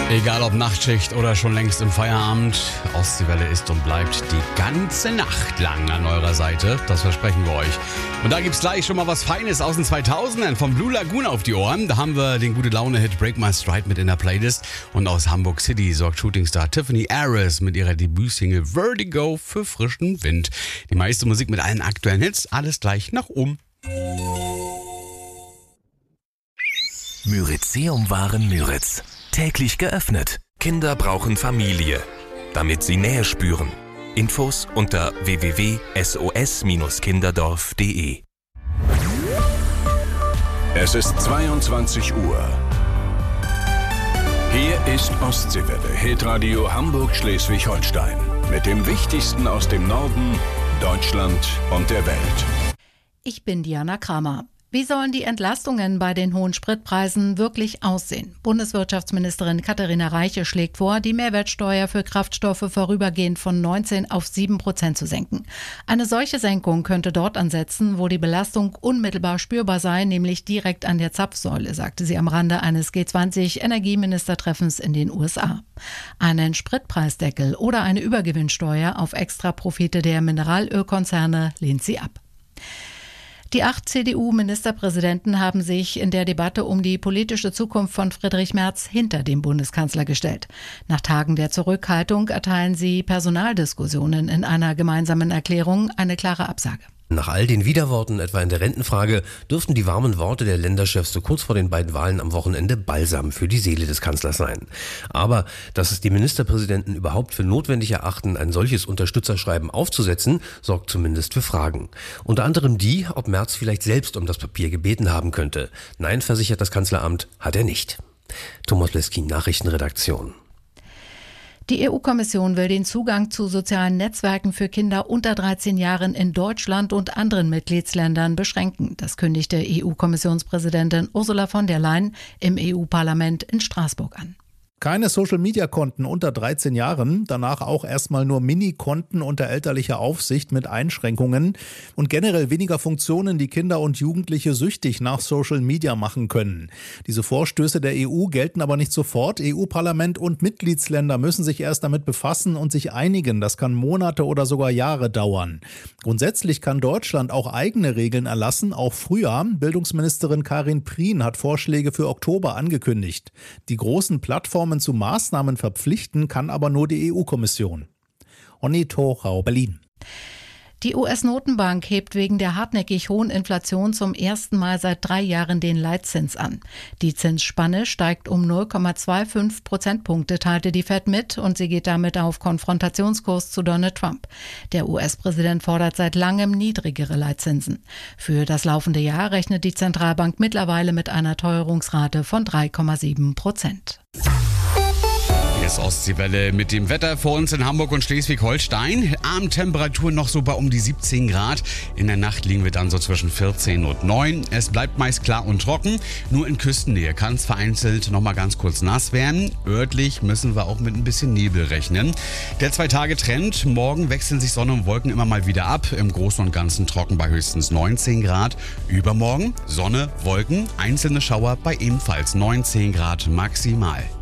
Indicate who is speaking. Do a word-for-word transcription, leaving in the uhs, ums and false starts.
Speaker 1: Egal ob Nachtschicht oder schon längst im Feierabend, Ostseewelle ist und bleibt die ganze Nacht lang an eurer Seite. Das versprechen wir euch. Und da gibt's gleich schon mal was Feines aus den zweitausendern vom Blue Lagoon auf die Ohren. Da haben wir den Gute-Laune-Hit Break My Stride mit in der Playlist. Und aus Hamburg City sorgt Shootingstar Tiffany Aris mit ihrer Debütsingle Vertigo für frischen Wind. Die meiste Musik mit allen aktuellen Hits, alles gleich nach oben.
Speaker 2: Myrizeum-Waren Müritz. Täglich geöffnet. Kinder brauchen Familie, damit sie Nähe spüren. Infos unter w w w punkt s o s Bindestrich kinderdorf punkt d e.
Speaker 3: Es ist zweiundzwanzig Uhr. Hier ist Ostseewelle, Hitradio Hamburg-Schleswig-Holstein. Mit dem Wichtigsten aus dem Norden, Deutschland und der Welt.
Speaker 4: Ich bin Diana Kramer. Wie sollen die Entlastungen bei den hohen Spritpreisen wirklich aussehen? Bundeswirtschaftsministerin Katharina Reiche schlägt vor, die Mehrwertsteuer für Kraftstoffe vorübergehend von neunzehn auf sieben Prozent zu senken. Eine solche Senkung könnte dort ansetzen, wo die Belastung unmittelbar spürbar sei, nämlich direkt an der Zapfsäule, sagte sie am Rande eines G zwanzig Energieministertreffens in den U S A. Einen Spritpreisdeckel oder eine Übergewinnsteuer auf Extraprofite der Mineralölkonzerne lehnt sie ab. Die acht C D U-Ministerpräsidenten haben sich in der Debatte um die politische Zukunft von Friedrich Merz hinter dem Bundeskanzler gestellt. Nach Tagen der Zurückhaltung erteilen sie Personaldiskussionen in einer gemeinsamen Erklärung eine klare Absage.
Speaker 5: Nach all den Widerworten, etwa in der Rentenfrage, dürften die warmen Worte der Länderchefs so kurz vor den beiden Wahlen am Wochenende Balsam für die Seele des Kanzlers sein. Aber dass es die Ministerpräsidenten überhaupt für notwendig erachten, ein solches Unterstützerschreiben aufzusetzen, sorgt zumindest für Fragen. Unter anderem die, ob Merz vielleicht selbst um das Papier gebeten haben könnte. Nein, versichert das Kanzleramt, hat er nicht. Thomas Leskin, Nachrichtenredaktion.
Speaker 4: Die E U-Kommission will den Zugang zu sozialen Netzwerken für Kinder unter dreizehn Jahren in Deutschland und anderen Mitgliedsländern beschränken. Das kündigte E U-Kommissionspräsidentin Ursula von der Leyen im E U-Parlament in Straßburg an.
Speaker 6: Keine Social-Media-Konten unter dreizehn Jahren, danach auch erstmal nur Mini-Konten unter elterlicher Aufsicht mit Einschränkungen und generell weniger Funktionen, die Kinder und Jugendliche süchtig nach Social-Media machen können. Diese Vorstöße der E U gelten aber nicht sofort. E U-Parlament und Mitgliedsländer müssen sich erst damit befassen und sich einigen. Das kann Monate oder sogar Jahre dauern. Grundsätzlich kann Deutschland auch eigene Regeln erlassen, auch früher. Bildungsministerin Karin Prien hat Vorschläge für Oktober angekündigt. Die großen Plattformen zu Maßnahmen verpflichten kann aber nur die E U-Kommission. Onni Torau, Berlin.
Speaker 4: Die U S-Notenbank hebt wegen der hartnäckig hohen Inflation zum ersten Mal seit drei Jahren den Leitzins an. Die Zinsspanne steigt um null Komma fünfundzwanzig Prozentpunkte, teilte die Fed mit, und sie geht damit auf Konfrontationskurs zu Donald Trump. Der U S-Präsident fordert seit langem niedrigere Leitzinsen. Für das laufende Jahr rechnet die Zentralbank mittlerweile mit einer Teuerungsrate von drei Komma sieben Prozent.
Speaker 1: Hier ist Ostseewelle mit dem Wetter vor uns in Hamburg und Schleswig-Holstein. Abendtemperaturen noch so bei um die siebzehn Grad. In der Nacht liegen wir dann so zwischen vierzehn und neun. Es bleibt meist klar und trocken. Nur in Küstennähe kann es vereinzelt noch mal ganz kurz nass werden. Örtlich müssen wir auch mit ein bisschen Nebel rechnen. Der Zwei-Tage-Trend. Morgen wechseln sich Sonne und Wolken immer mal wieder ab. Im Großen und Ganzen trocken bei höchstens neunzehn Grad. Übermorgen Sonne, Wolken, einzelne Schauer bei ebenfalls neunzehn Grad maximal.